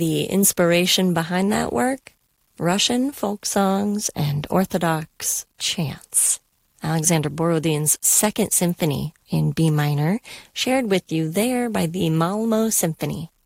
The inspiration behind that work? Russian folk songs and Orthodox chants. Alexander Borodin's Second Symphony in B minor, shared with you there by the Malmo Symphony.